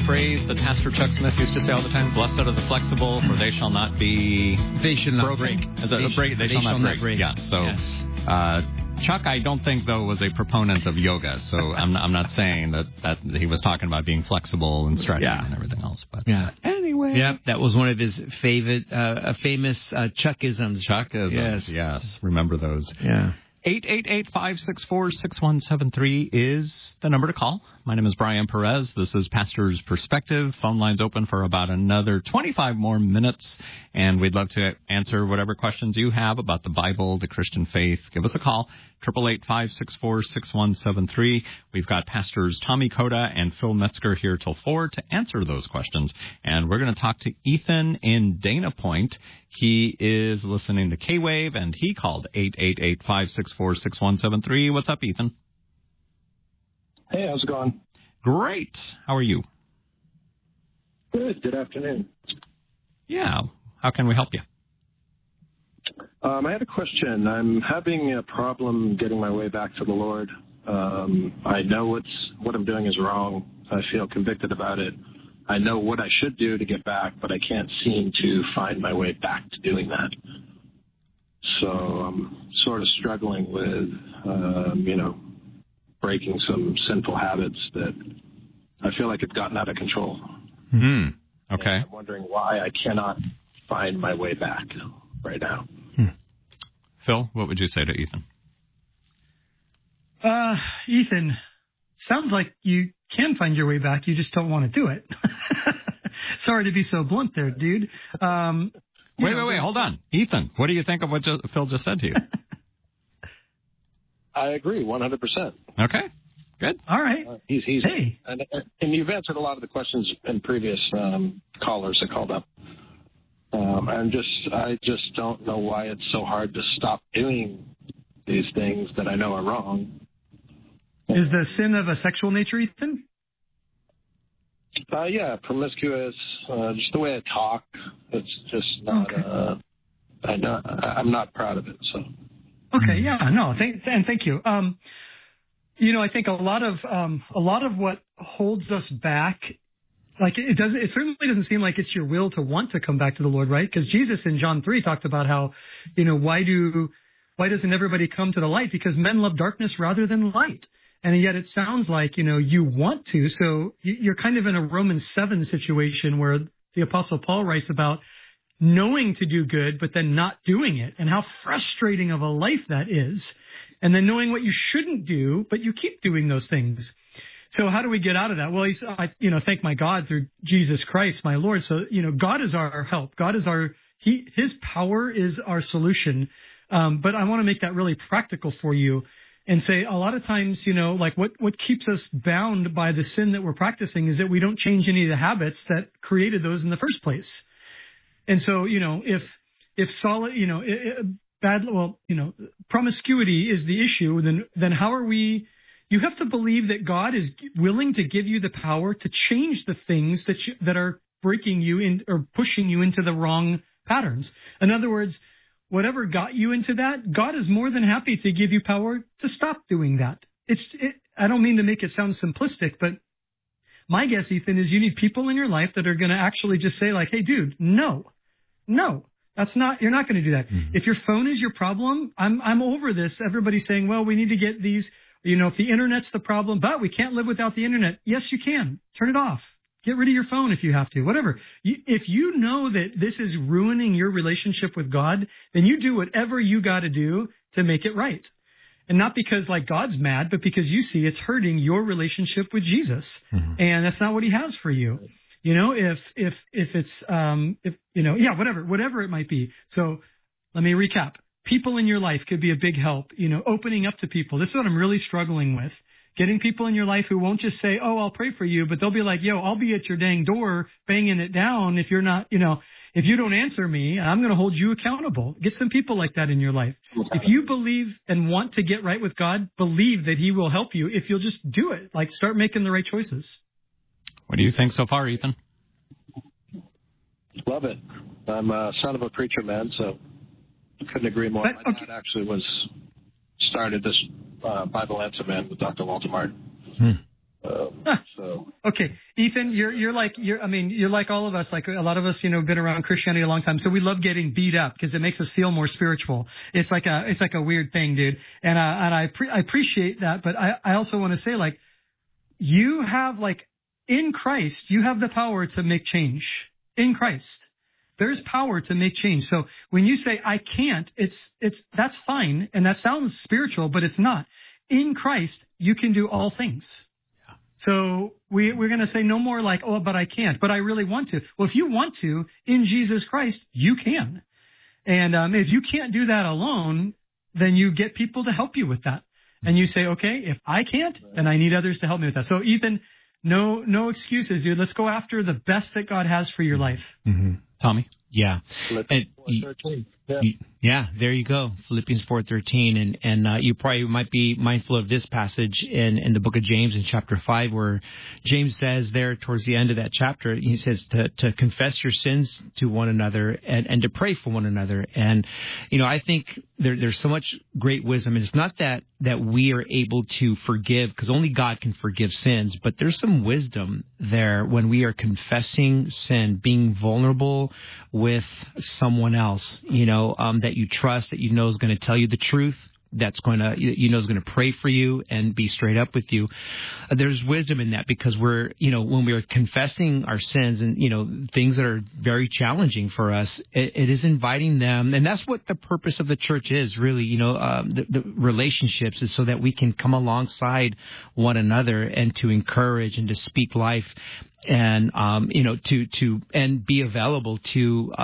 phrase that Pastor Chuck Smith used to say all the time? Blessed are the flexible, for they shall not be... They shall not broken. break. They shall not break. Yeah, so... Yes. Chuck, I don't think, though, was a proponent of yoga, so I'm not saying that he was talking about being flexible and stretching and everything else. But anyway. Yeah, that was one of his famous Chuckisms. Chuckisms, yes. Remember those. Yeah. 888-564-6173 is the number to call. My name is Brian Perez. This is Pastor's Perspective. Phone lines open for about another 25 more minutes, and we'd love to answer whatever questions you have about the Bible, the Christian faith. Give us a call, 888-564-6173. We've got Pastors Tommy Koda and Phil Metzger here till 4 to answer those questions, and we're going to talk to Ethan in Dana Point. He is listening to K-Wave, and he called 888-564-6173. What's up, Ethan? Hey, how's it going? Great. How are you? Good afternoon. Yeah. How can we help you? I had a question. I'm having a problem getting my way back to the Lord. I know what I'm doing is wrong. I feel convicted about it. I know what I should do to get back, but I can't seem to find my way back to doing that. So I'm sort of struggling with, breaking some sinful habits that I feel like have gotten out of control. Okay. And I'm wondering why I cannot find my way back right now. Phil, what would you say to Ethan? Ethan, sounds like you can find your way back. You just don't want to do it. Sorry to be so blunt there, dude. Wait, hold on. Ethan, what do you think of what Phil just said to you? I agree, 100%. Okay, good. All right. Hey. And you've answered a lot of the questions in previous callers that called up. I just don't know why it's so hard to stop doing these things that I know are wrong. Is the sin of a sexual nature, Ethan? Yeah, promiscuous, just the way I talk. It's just not, okay. I'm not proud of it, so. Okay, yeah, no, thank you. I think a lot of what holds us back, like it certainly doesn't seem like it's your will to want to come back to the Lord, right? Because Jesus in John 3 talked about how, why doesn't everybody come to the light? Because men love darkness rather than light. And yet it sounds like, you want to. So you're kind of in a Romans 7 situation where the Apostle Paul writes about knowing to do good, but then not doing it, and how frustrating of a life that is. And then knowing what you shouldn't do, but you keep doing those things. So how do we get out of that? Well, thank my God through Jesus Christ, my Lord. So, God is our help. God is His power is our solution. But I want to make that really practical for you and say a lot of times, what keeps us bound by the sin that we're practicing is that we don't change any of the habits that created those in the first place. And so, if solid, promiscuity is the issue, then how are we? You have to believe that God is willing to give you the power to change the things that are breaking you in or pushing you into the wrong patterns. In other words, whatever got you into that, God is more than happy to give you power to stop doing that. I don't mean to make it sound simplistic, but my guess, Ethan, is you need people in your life that are going to actually just say like, hey, dude, no, you're not going to do that. Mm-hmm. If your phone is your problem, I'm over this. Everybody's saying, well, we need to get these, if the internet's the problem, but we can't live without the internet. Yes, you can. Turn it off. Get rid of your phone if you have to, whatever. If you know that this is ruining your relationship with God, then you do whatever you got to do to make it right. And not because like God's mad, but because you see it's hurting your relationship with Jesus. Mm-hmm. And that's not what He has for you. If it's, whatever it might be. So let me recap. People in your life could be a big help, opening up to people. This is what I'm really struggling with. Getting people in your life who won't just say, oh, I'll pray for you, but they'll be like, yo, I'll be at your dang door banging it down if you're not, if you don't answer me, I'm going to hold you accountable. Get some people like that in your life. If you believe and want to get right with God, believe that He will help you if you'll just do it. Like start making the right choices. What do you think so far, Ethan? Love it. I'm a son of a preacher, man, so couldn't agree more. My dad actually started this Bible Answer Man with Dr. Walter Martin. So Okay, Ethan, you're like all of us, like a lot of us, been around Christianity a long time. So we love getting beat up because it makes us feel more spiritual. It's like a weird thing, dude. And I appreciate that. But I also want to say, like, you have, like, in Christ, you have the power to make change. In Christ, there's power to make change. So when you say I can't, that's fine. And that sounds spiritual, but it's not. In Christ, you can do all things. So we're going to say no more like, oh, but I can't, but I really want to. Well, if you want to, in Jesus Christ, you can. And if you can't do that alone, then you get people to help you with that. And you say, okay, if I can't, then I need others to help me with that. So Ethan, no excuses, dude. Let's go after the best that God has for your life. Mm-hmm. Tommy? Yeah. Yeah, there you go. Philippians 4:13, and you probably might be mindful of this passage in the book of James in chapter 5, where James says there towards the end of that chapter, he says to confess your sins to one another and to pray for one another. And I think there's so much great wisdom. And it's not that we are able to forgive, because only God can forgive sins, but there's some wisdom there when we are confessing sin, being vulnerable with someone else, that you trust, that is going to tell you the truth, that's going to, is going to pray for you and be straight up with you. There's wisdom in that, because we're, when we're confessing our sins and, things that are very challenging for us, it is inviting them. And that's what the purpose of the church is, really, the relationships is so that we can come alongside one another and to encourage and to speak life. And, to and be available to,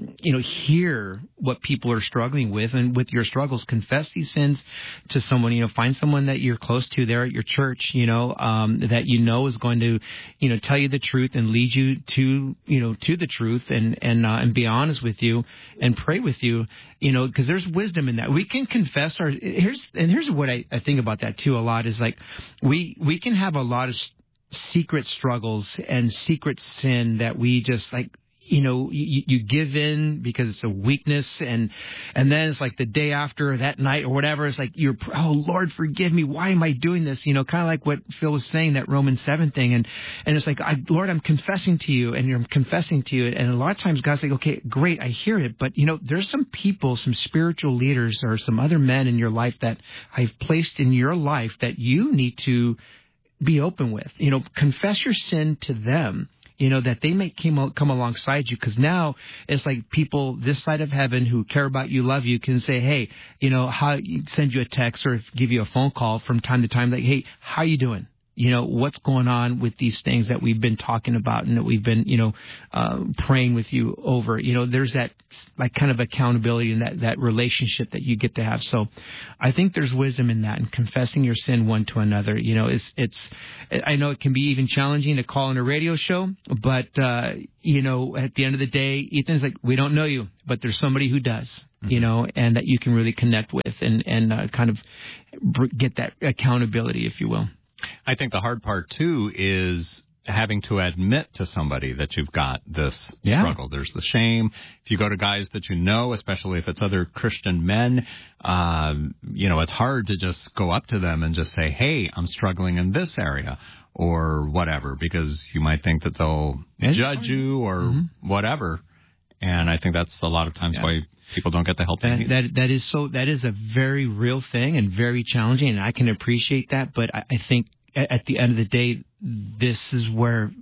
hear what people are struggling with, and with your struggles, confess these sins to someone, find someone that you're close to there at your church, that is going to, tell you the truth and lead you to, to the truth and be honest with you and pray with you, because there's wisdom in that. We can confess here's what I think about that too a lot is, like, we can have a lot of secret struggles and secret sin that we just, like, you give in because it's a weakness, and then it's like the day after, that night or whatever, it's like oh Lord, forgive me, why am I doing this? Kind of like what Phil was saying, that Romans 7 thing, and it's like, Lord, I'm confessing to you, and I'm confessing to you, and a lot of times God's like, okay, great, I hear it, but there's some people, some spiritual leaders or some other men in your life that I've placed in your life that you need to be open with, confess your sin to them, that they may come alongside you. Because now it's like people this side of heaven who care about you, love you, can say, hey, send you a text or give you a phone call from time to time, like, hey, how you doing? What's going on with these things that we've been talking about and that we've been, praying with you over. There's that, like, kind of accountability and that relationship that you get to have. So I think there's wisdom in that, and confessing your sin one to another. I know it can be even challenging to call on a radio show, but, at the end of the day, Ethan's like, we don't know you, but there's somebody who does. And that you can really connect with and kind of get that accountability, if you will. I think the hard part, too, is having to admit to somebody that you've got this struggle. There's the shame. If you go to guys that especially if it's other Christian men, it's hard to just go up to them and just say, hey, I'm struggling in this area or whatever, because you might think that they'll judge you or whatever. And I think that's a lot of times why people don't get the help they need. That is a very real thing and very challenging, and I can appreciate that. But I think at the end of the day, this is where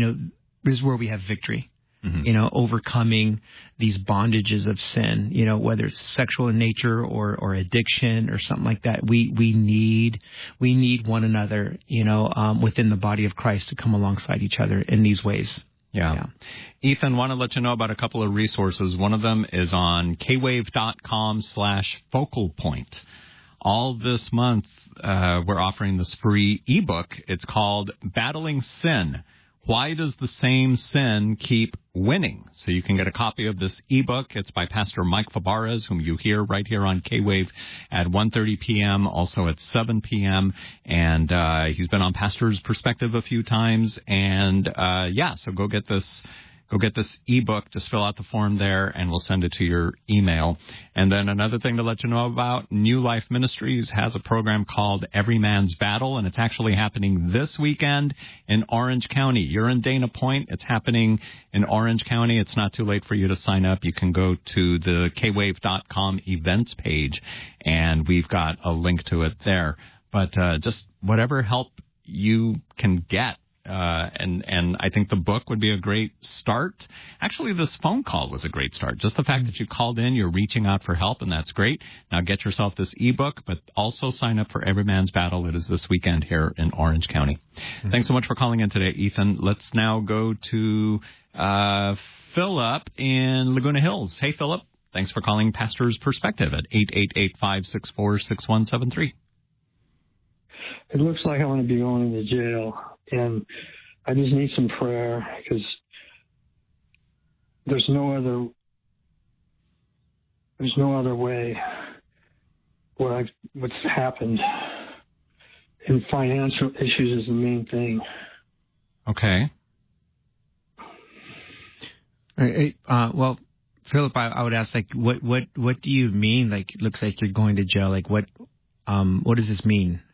we have victory. Overcoming these bondages of sin, whether it's sexual in nature or addiction or something like that. We need one another, within the body of Christ to come alongside each other in these ways. Yeah. Ethan, want to let you know about a couple of resources. One of them is on kwave.com/focal point. All this month, we're offering this free ebook. It's called Battling Sin. Why Does the Same Sin Keep Winning? So you can get a copy of this ebook. It's by Pastor Mike Fabarez, whom you hear right here on K-Wave at 1:30 p.m., also at 7 p.m. And he's been on Pastor's Perspective a few times. And, so go get this go get this ebook. Just fill out the form there, and we'll send it to your email. And then another thing to let you know about, New Life Ministries has a program called Every Man's Battle, and it's actually happening this weekend in Orange County. You're in Dana Point. It's happening in Orange County. It's not too late for you to sign up. You can go to the kwave.com events page, and we've got a link to it there. But just whatever help you can get. And I think the book would be a great start. Actually, this phone call was a great start. Just the fact that you called in, you're reaching out for help, and that's great. Now get yourself this ebook, but also sign up for Every Man's Battle. It is this weekend here in Orange County. Mm-hmm. Thanks so much for calling in today, Ethan. Let's now go to Philip in Laguna Hills. Hey, Philip. Thanks for calling Pastor's Perspective at 888-564-6173. It looks like I'm going to be going to jail, and I just need some prayer because there's no other way. What's happened, and financial issues is the main thing. Okay. Well, Philip, I would ask, like, what do you mean? Like, it looks like you're going to jail. Like, what does this mean?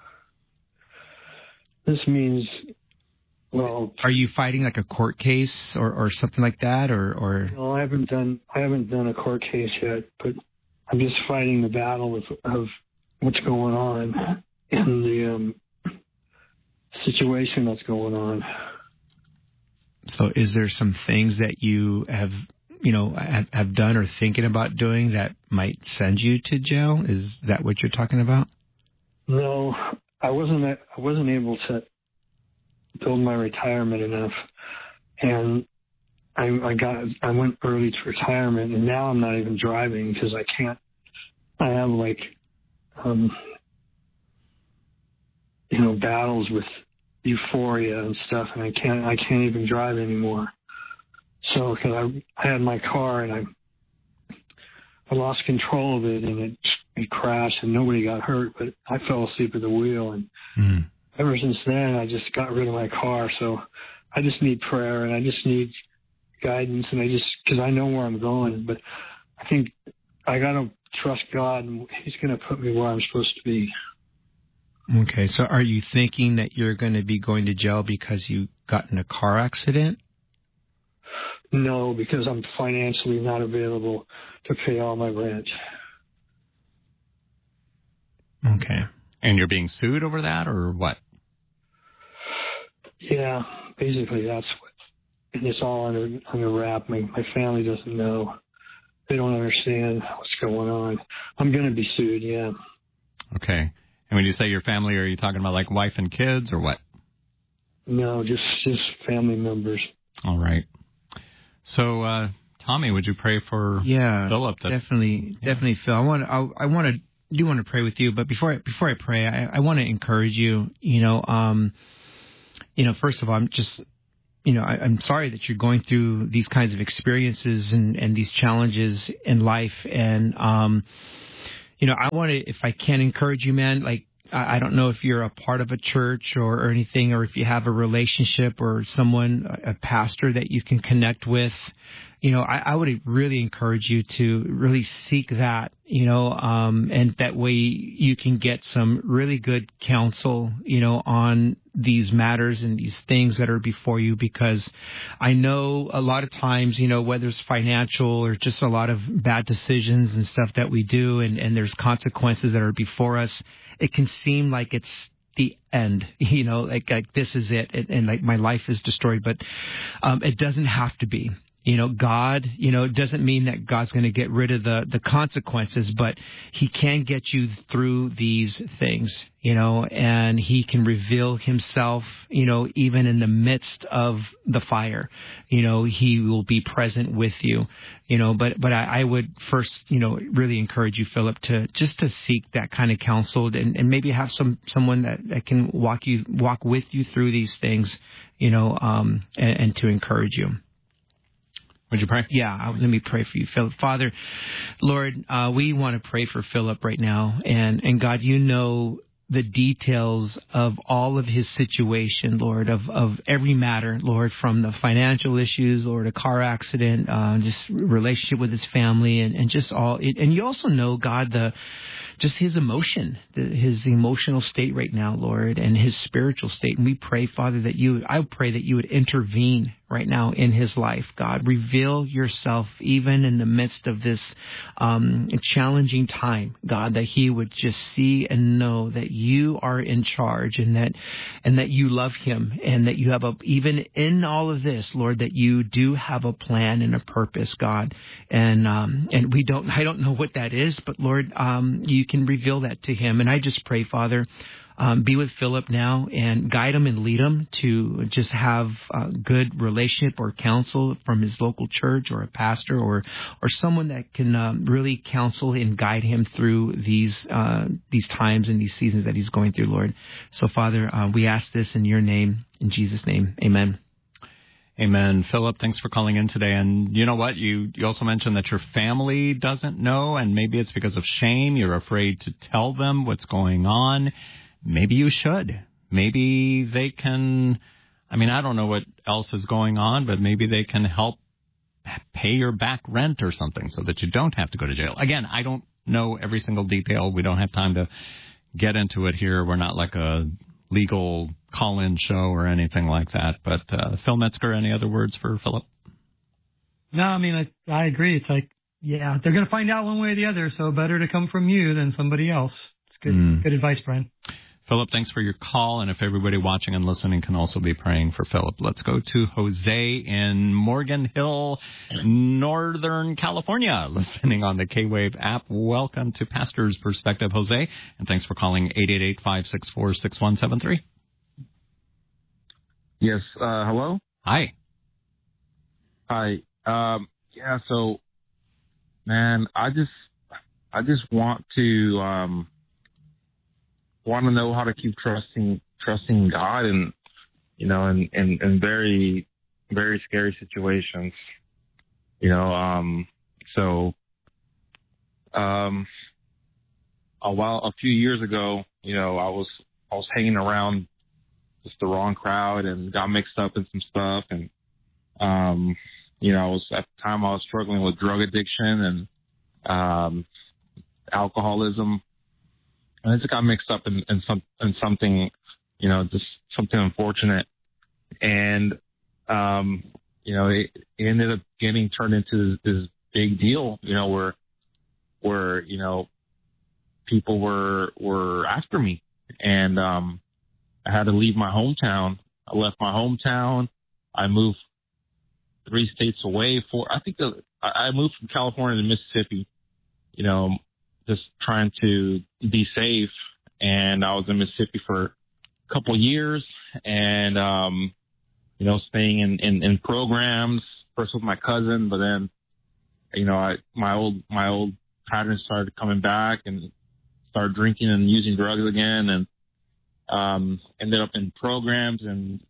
This means, well, are you fighting like a court case or something like that, or? No, I haven't done a court case yet, but I'm just fighting the battle of what's going on and the situation that's going on. So, is there some things that you have done or thinking about doing that might send you to jail? Is that what you're talking about? No. I wasn't able to build my retirement enough, and I went early to retirement, and now I'm not even driving because I can't. I have battles with euphoria and stuff, and I can't even drive anymore. So because I had my car and I lost control of it, and it crashed, and nobody got hurt, but I fell asleep at the wheel, and ever since then, I just got rid of my car. So I just need prayer, and I just need guidance, and because I know where I'm going, but I think I got to trust God, and He's going to put me where I'm supposed to be. Okay, so are you thinking that you're going to be going to jail because you got in a car accident? No, because I'm financially not available to pay all my rent. Okay. And you're being sued over that, or what? Yeah, basically that's what. And it's all under wrap. My family doesn't know. They don't understand what's going on. I'm going to be sued, yeah. Okay. And when you say your family, are you talking about like wife and kids, or what? No, just family members. All right. So, Tommy, would you pray for Philip? Definitely, Phil. I want to pray with you, but before I pray, I want to encourage you. First of all, I'm sorry that you're going through these kinds of experiences and these challenges in life, and I want to, if I can, encourage you, man. Like, I don't know if you're a part of a church or anything, or if you have a relationship or someone, a pastor that you can connect with. I would really encourage you to really seek that, and that way you can get some really good counsel, on these matters and these things that are before you, because I know a lot of times, whether it's financial or just a lot of bad decisions and stuff that we do, and there's consequences that are before us, it can seem like it's the end, like this is it, and like my life is destroyed, but it doesn't have to be. God, it doesn't mean that God's going to get rid of the consequences, but He can get you through these things, and He can reveal Himself, even in the midst of the fire. He will be present with you, but I would first, really encourage you, Philip, to seek that kind of counsel and maybe have someone that can walk with you through these things, and to encourage you. Would you pray? Yeah, let me pray for you, Philip. Father, Lord, we want to pray for Philip right now. And God, the details of all of his situation, Lord, of every matter, Lord, from the financial issues, Lord, a car accident, just relationship with his family, and just all. And you also know, God, just his his emotional state right now, Lord, and his spiritual state. And we pray, Father, I pray that you would intervene right now in his life, God. Reveal yourself even in the midst of this challenging time, God, that he would just see and know that you are in charge, and that you love him, and that you have even in all of this, Lord, that you do have a plan and a purpose, God. And I don't know what that is, but Lord, you can reveal that to him. And I just pray, Father, be with Philip now and guide him and lead him to just have a good relationship or counsel from his local church, or a pastor, or someone that can really counsel and guide him through these times and these seasons that he's going through, Lord. So, Father, we ask this in your name, in Jesus' name. Amen. Amen. Philip, thanks for calling in today. And you know what? You also mentioned that your family doesn't know, and maybe it's because of shame. You're afraid to tell them what's going on. Maybe you should. Maybe they can, I don't know what else is going on, but maybe they can help pay your back rent or something so that you don't have to go to jail. Again, I don't know every single detail. We don't have time to get into it here. We're not like a legal call-in show or anything like that. But Phil Metzger, any other words for Philip? No, I agree. It's like, yeah, they're going to find out one way or the other, so better to come from you than somebody else. It's good advice, Brian. Philip, thanks for your call. And if everybody watching and listening can also be praying for Philip, let's go to Jose in Morgan Hill, Northern California, listening on the K-Wave app. Welcome to Pastor's Perspective, Jose. And thanks for calling 888-564-6173. Yes. Hello? Hi. Hi. So, man, I just want to know how to keep trusting God, and in very, very scary situations. A few years ago, I was hanging around just the wrong crowd and got mixed up in some stuff, and at the time I was struggling with drug addiction and alcoholism. And I just got mixed up in something, just something unfortunate. And, it ended up getting turned into this big deal, where people were after me. And I had to leave my hometown. I left my hometown. I moved 3 states away. I moved from California to Mississippi, just trying to be safe. And I was in Mississippi for a couple of years, and, staying in programs, first with my cousin, but then, my old patterns started coming back, and started drinking and using drugs again, and, ended up in programs and,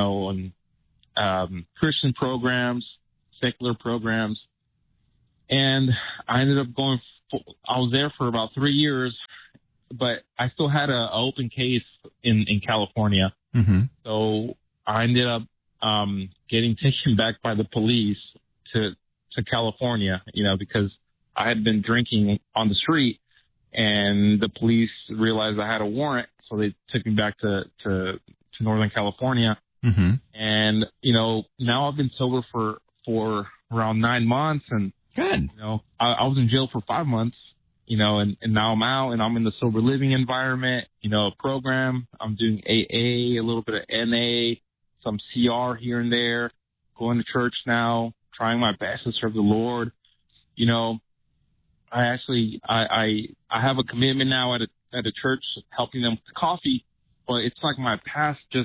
Christian programs, secular programs. And I ended up I was there for about 3 years, but I still had an open case in California. Mm-hmm. So I ended up getting taken back by the police to California, because I had been drinking on the street, and the police realized I had a warrant, so they took me back to Northern California. Mm-hmm. And now I've been sober for around 9 months, and good. I was in jail for 5 months, and now I'm out, and I'm in the sober living environment, a program. I'm doing AA, a little bit of NA, some CR here and there, going to church now, trying my best to serve the Lord. I have a commitment now at a church, helping them with coffee, but it's like my past just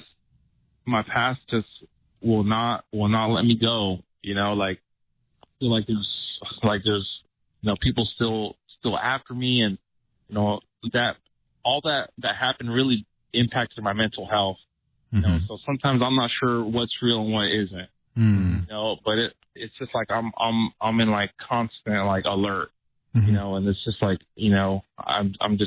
will not let me go. I feel like there's people still after me, and that all that happened really impacted my mental health. Mm-hmm. So sometimes I'm not sure what's real and what isn't. Mm. But it's just like I'm in like constant like alert. Mm-hmm. And it's just like I'm just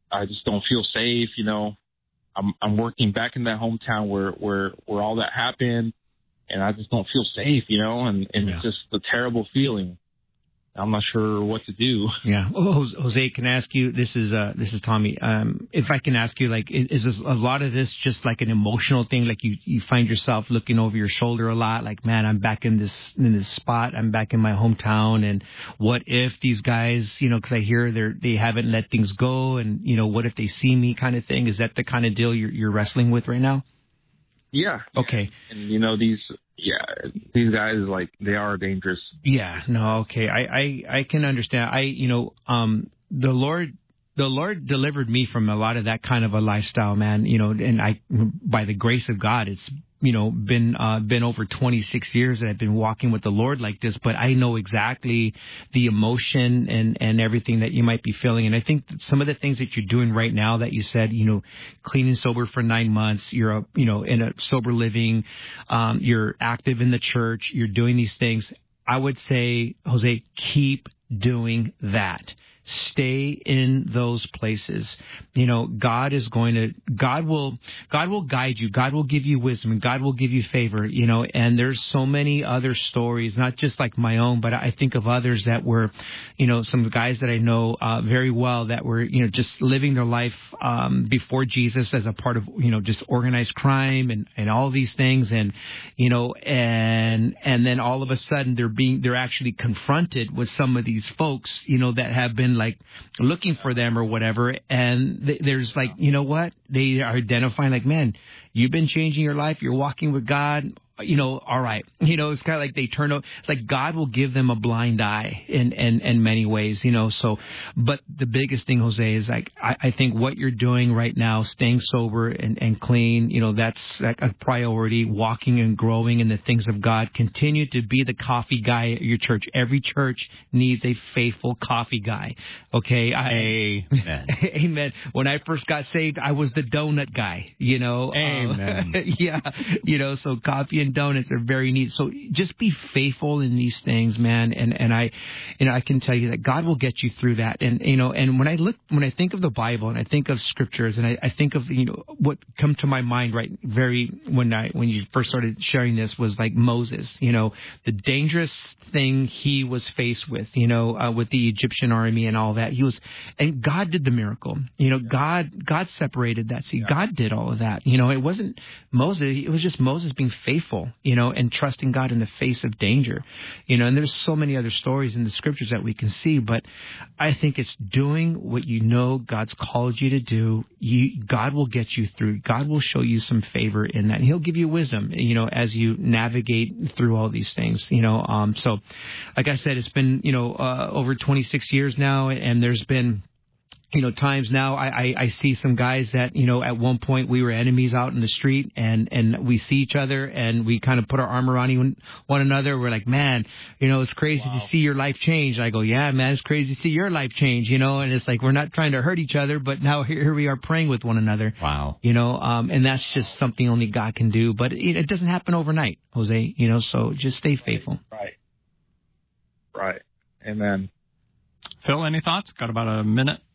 I just don't feel safe. I'm working back in that hometown where all that happened, and I just don't feel safe, and it's just a terrible feeling. I'm not sure what to do. Yeah. Oh, Jose, can I ask you, this is Tommy, if I can ask you, like, is this, a lot of this just like an emotional thing? Like you find yourself looking over your shoulder a lot, like, man, I'm back in this spot. I'm back in my hometown. And what if these guys, cause I hear they haven't let things go, and, what if they see me, kind of thing? Is that the kind of deal you're wrestling with right now? Yeah. Okay. And these guys, like, they are dangerous. Yeah. No. Okay. I can understand. The Lord delivered me from a lot of that kind of a lifestyle, man. And by the grace of God, it's been over 26 years that I've been walking with the Lord like this, but I know exactly the emotion and everything that you might be feeling. And I think that some of the things that you're doing right now that you said, clean and sober for 9 months, you're in a sober living, you're active in the church, you're doing these things. I would say, Jose, keep doing that. Stay in those places. God will guide you. God will give you wisdom, and God will give you favor, and there's so many other stories, not just like my own, but I think of others that were, some guys that I know very well that were, just living their life before Jesus as a part of, just organized crime and all these things. And, and then all of a sudden they're actually confronted with some of these folks, that have been like looking for them or whatever, and there's like, what they are identifying, like, man, you've been changing your life, you're walking with God, all right. It's kind of like they turn out. It's like God will give them a blind eye in many ways, so, but the biggest thing, Jose, is like, I think what you're doing right now, staying sober and clean, that's like a priority, walking and growing in the things of God. Continue to be the coffee guy at your church. Every church needs a faithful coffee guy. Okay. Amen. Amen. When I first got saved, I was the donut guy, Amen. Yeah. So coffee and donuts are very neat. So just be faithful in these things, man. And I can tell you that God will get you through that. And, and when I think of the Bible and I think of scriptures and I think of, what come to my mind, right, when you first started sharing this was like Moses, the dangerous thing he was faced with, with the Egyptian army and all that. And God did the miracle. God separated that sea. God did all of that. It wasn't Moses. It was just Moses being faithful, and trusting God in the face of danger, and there's so many other stories in the scriptures that we can see, but I think it's doing what God's called you to do. God will get you through. God will show you some favor in that, and He'll give you wisdom, as you navigate through all these things, so like I said, it's been, over 26 years now, and there's been times now I see some guys that, at one point we were enemies out in the street, and we see each other and we kind of put our arm around one another. We're like, man, it's crazy to see your life change. I go, yeah, man, it's crazy to see your life change, and it's like, we're not trying to hurt each other, but now here we are praying with one another. Wow. And that's just something only God can do, but it doesn't happen overnight, Jose, so just stay faithful. Right. Amen. Phil, any thoughts? Got about a minute.